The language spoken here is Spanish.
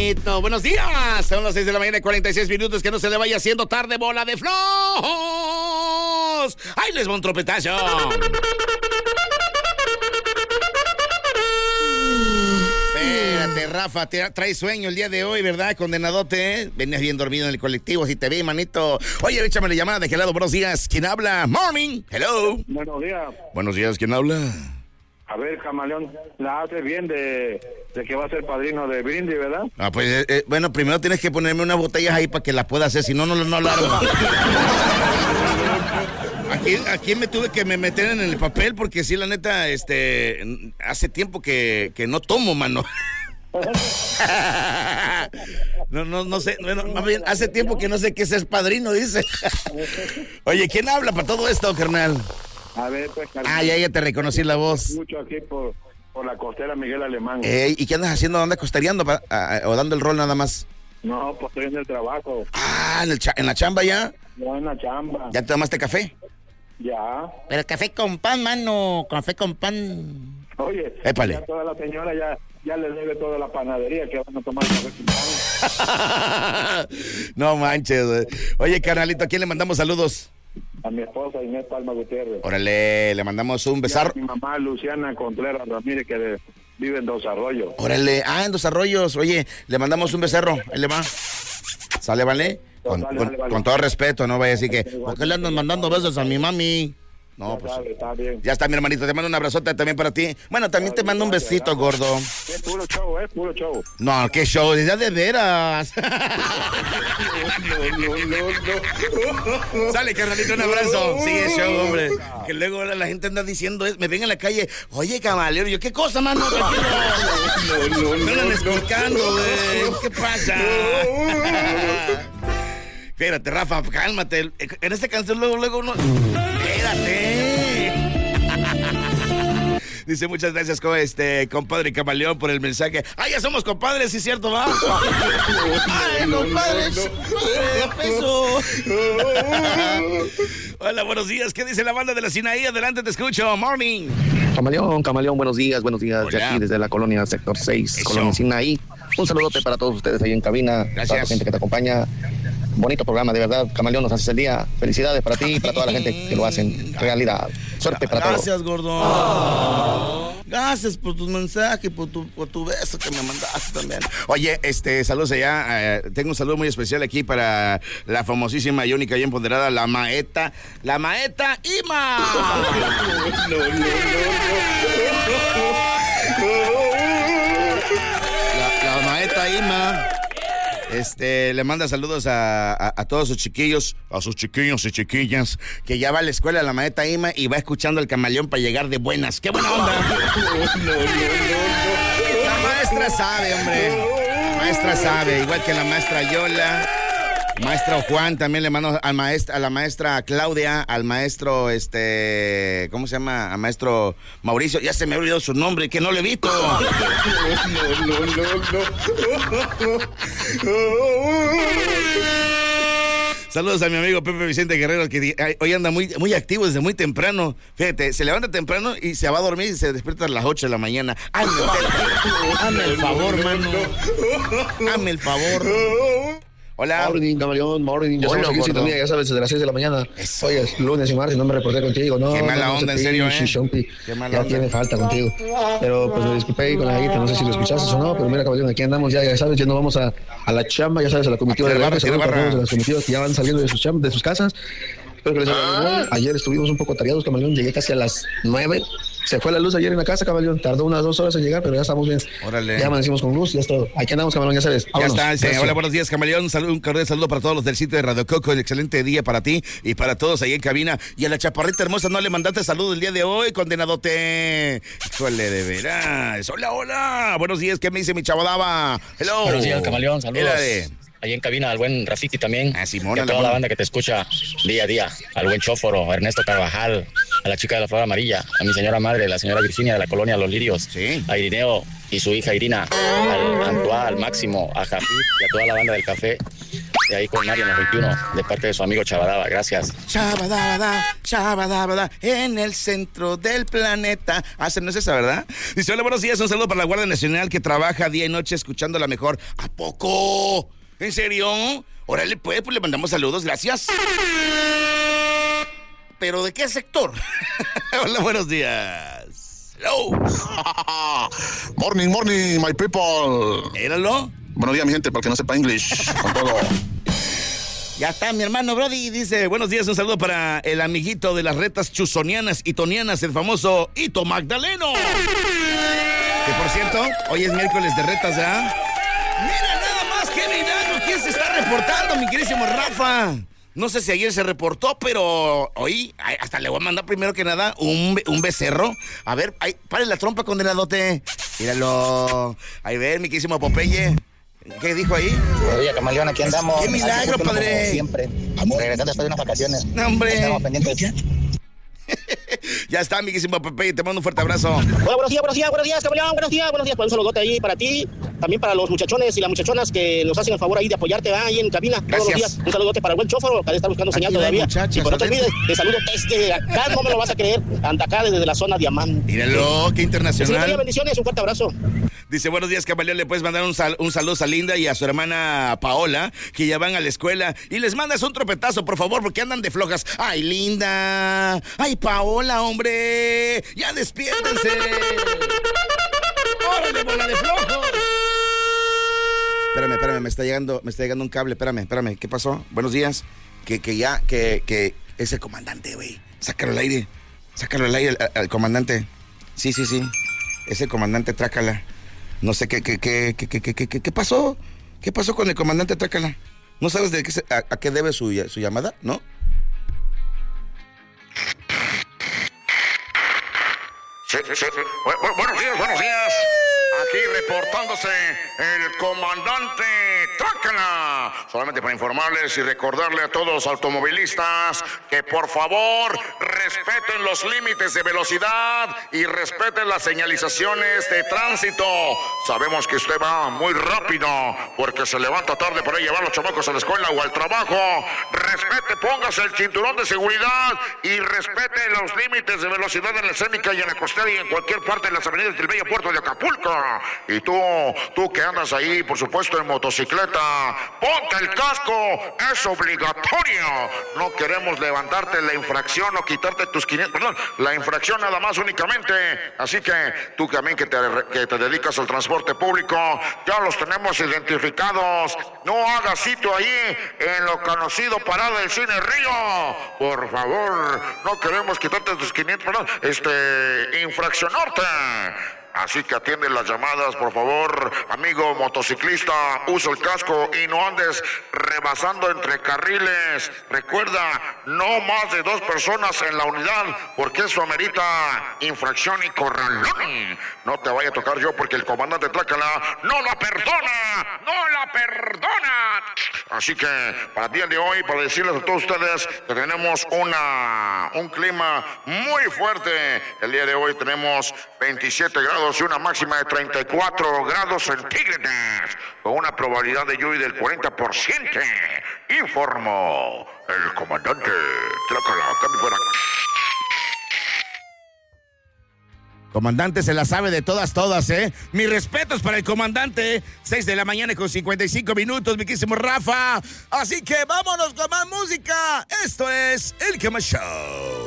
manito. Buenos días. Son las 6 de la mañana y 46 minutos. Que no se le vaya haciendo tarde, bola de flojos. ¡Ahí les va un tropetazo! Espérate, Rafa, traes sueño el día de hoy, ¿verdad? Condenadote, ¿eh? Venías bien dormido en el colectivo, si te vi, manito. Oye, échame la llamada de qué lado. Buenos días, ¿quién habla? Morning, hello. Buenos días. Buenos días, ¿quién habla? A ver, Camaleón, la hace bien de que va a ser padrino de Brindis, ¿verdad? Ah, pues, bueno, primero tienes que ponerme unas botellas ahí para que las pueda hacer, si no, no lo hago. Aquí me tuve que meter en el papel porque sí, la neta, hace tiempo que no tomo, mano. No sé, bueno, más bien, hace tiempo que no sé qué es padrino, dice. Oye, ¿quién habla para todo esto, carnal? A ver, pues, carnal. Ah, ya te reconocí la voz. Mucho aquí por la costera Miguel Alemán. ¿Y qué andas haciendo? ¿Andas costereando o dando el rol nada más? No, pues estoy en el trabajo. Ah, ¿en la chamba ya? No, en la chamba. ¿Ya te tomaste café? Ya. Pero café con pan, mano, café con pan. Oye, épale. Ya toda la señora ya le debe toda la panadería que van a tomar café con pan. No manches, güey. Oye, carnalito, ¿a quién le mandamos saludos? A mi esposa Inés Palma Gutiérrez. Órale, le mandamos un besar. Mi mamá Luciana Contreras Ramírez, que vive en Dos Arroyos. Órale, en Dos Arroyos. Oye, le mandamos un becerro. Ahí le va. ¿Sale, vale? Con todo respeto, no vaya a decir que, ¿por qué le andan mandando besos a mi mami? No, ya pues. sabe, está bien. Ya está, mi hermanito. Te mando un abrazote también para ti. Bueno, también te mando un besito, gordo. Es puro show, puro show. No, qué show, ya de veras. No. Sale, carnalito, un abrazo. Sigue show, hombre. Que luego la gente anda diciendo, me ven en la calle, oye, Camaleón, yo, ¿qué cosa, mano? Me andan explicando, güey. ¿Qué pasa? Espérate, Rafa, cálmate. En esta canción luego no. Espérate. Dice, muchas gracias, compadre Camaleón, por el mensaje. ¡Ay, ya somos compadres, sí, cierto, va! ¡Ay, compadres! ¡Peso! Hola, buenos días. ¿Qué dice la banda de la Sinaí? Adelante, te escucho. Morning. Camaleón, buenos días. Hola. Ya aquí desde la colonia Sector 6, Eso. Colonia Sinaí. Un saludote para todos ustedes ahí en cabina. Gracias. Toda la gente que te acompaña. Bonito programa, de verdad. Camaleón, nos haces el día. Felicidades para ti y para toda la gente que lo hacen realidad. Suerte para todos. Gracias, gordo. Gracias por tus mensajes, por tu beso que me mandaste también. Oye, saludos allá. Tengo un saludo muy especial aquí para la famosísima y única y empoderada, la maeta Ima. La maeta Ima. Le manda saludos a todos sus chiquillos, a sus chiquillos y chiquillas, que ya va a la escuela la maeta Ima y va escuchando el Camaleón para llegar de buenas. ¡Qué buena onda! La maestra sabe, hombre. Maestra sabe, igual que la maestra Yola. Maestro Juan, también le mando a la maestra Claudia, al maestro, ¿cómo se llama? Al maestro Mauricio, ya se me ha olvidado su nombre, que no le he visto. Saludos a mi amigo Pepe Vicente Guerrero, que hoy anda muy activo desde muy temprano. Fíjate, se levanta temprano y se va a dormir y se despierta a las 8 de la mañana. Hazme el favor, mano. Hazme el favor. Hola. Morning, Camaleón, morning. Ya estamos aquí en sintonía, ya sabes, desde las 6 de la mañana. Eso. Oye, es lunes y martes, no me reporté contigo. No, Qué mala onda, en serio, Qué mala onda. Ya tiene falta contigo. Pero pues me disculpé con la guita, no sé si lo escuchaste o no, pero mira, Camaleón, aquí andamos ya sabes, ya no vamos a la chamba, ya sabes, a la comitiva de barra. Saludos para todos de las comitivas que ya van saliendo de sus casas. Espero que les vaya bien. Ayer estuvimos un poco atareados, Camaleón, llegué casi a las 9. Se fue la luz ayer en la casa, Camaleón. Tardó unas 2 horas en llegar, pero ya estamos bien. Órale. Ya amanecimos con luz, ya es todo. Aquí andamos, Camaleón, ya sabes. Vámonos. Ya está. Hola, buenos días, Camaleón. Un cordial saludo para todos los del sitio de Radio Coco. Un excelente día para ti y para todos ahí en cabina. Y a la chaparrita hermosa, ¿no le mandaste saludo el día de hoy, condenadote? Híjole, de veras. Hola. Buenos días, ¿qué me dice mi chabodaba? Hello. Buenos días, Camaleón. Saludos. Hélale. Ahí en cabina al buen Rafiki también. Simón, y a toda la banda que te escucha día a día. Al buen Chóforo, Ernesto Carvajal, a la chica de la flor amarilla, a mi señora madre, la señora Virginia de la colonia Los Lirios, sí. A Irineo y su hija Irina, al Antoine, al Máximo, a Jafit y a toda la banda del café. de ahí con Mario en el 21, de parte de su amigo Chavadaba. Gracias. Chabadabada, en el centro del planeta. No es esa, ¿verdad? Dice, hola, buenos días, un saludo para la Guardia Nacional que trabaja día y noche escuchando la mejor. ¿A poco? ¿En serio? Órale, pues le mandamos saludos, gracias. ¿Pero de qué sector? Hola, buenos días. Hello. Morning, my people. Éralo. Buenos días, mi gente, para que no sepa English. Con todo. Ya está, mi hermano Brody dice, buenos días, un saludo para el amiguito de las retas chusonianas y tonianas, el famoso Ito Magdaleno. Que por cierto, hoy es miércoles de retas, ¿verdad? Mira nada más, qué milagro, ¿quién se está reportando, mi queridísimo Rafa? No sé si ayer se reportó, pero hoy hasta le voy a mandar primero que nada un becerro. A ver, pare la trompa, condenadote. Míralo. Ahí ver, mi queridísimo Popeye. ¿Qué dijo ahí? Buenos días, camaleón, aquí andamos. ¡Qué milagro, padre! Como siempre, regresando después de unas vacaciones. ¡No, hombre! Estamos pendientes. Ya está, amiguísimo Pepe, te mando un fuerte abrazo. Hola, buenos días, camaleón, buenos días. Pues un saludote ahí para ti, también para los muchachones y las muchachonas que nos hacen el favor ahí de apoyarte ahí en cabina. Gracias. Todos los días. Un saludote para el buen chóforo, que está buscando señal todavía. Y por no te olvides, te saludo desde acá, no me lo vas a creer, anda acá desde la zona Diamante. Míralo, qué internacional. Bendiciones, un fuerte abrazo. Dice, buenos días, camaleón, le puedes mandar un saludo a Linda y a su hermana Paola, que ya van a la escuela, y les mandas un tropetazo, por favor, porque andan de flojas. ¡Ay, Linda! ¡Ay, Paola, hombre! ¡Ya despiértense! ¡Órale, bola de flojos! Espérame, me está llegando un cable, espérame, ¿qué pasó? Buenos días, que es el comandante, güey. Sácalo al aire al comandante. Sí, es el comandante, trácala. No sé qué pasó. ¿Qué pasó con el comandante Trácala? ¿No sabes a qué debe su llamada? ¿No? Sí. Buenos días. Aquí reportándose el comandante Trácala. Solamente para informarles y recordarle a todos los automovilistas que por favor respeten los límites de velocidad y respeten las señalizaciones de tránsito. Sabemos que usted va muy rápido porque se levanta tarde para llevar a los chamacos a la escuela o al trabajo. Respete, póngase el cinturón de seguridad y respete los límites de velocidad en la escénica y en la costera y en cualquier parte de las avenidas del bello puerto de Acapulco. Y tú que andas ahí, por supuesto, en motocicleta, ponte el casco, es obligatorio. No queremos levantarte la infracción o quitarte tus 500, perdón, la infracción nada más únicamente. Así que tú también que te dedicas al transporte público, ya los tenemos identificados. No hagas sitio ahí en lo conocido Parada del Cine Río. Por favor, no queremos quitarte tus 500, perdón, infraccionarte. Así que atiende las llamadas, por favor, amigo motociclista, usa el casco y no andes rebasando entre carriles. Recuerda, no más de 2 personas en la unidad, porque eso amerita infracción y corralón. No te vaya a tocar yo, porque el comandante Trácala no la perdona. Así que para el día de hoy, para decirles a todos ustedes que tenemos un clima muy fuerte. El día de hoy tenemos 27 grados y una máxima de 34 grados centígrados, con una probabilidad de lluvia del 40%. Informó el comandante Trácala. Cambio fuera. Comandante se la sabe de todas, ¿eh? Mis respetos para el comandante. 6 de la mañana con 55 minutos, mi querísimo Rafa. Así que vámonos con más música. Esto es El Cama Show.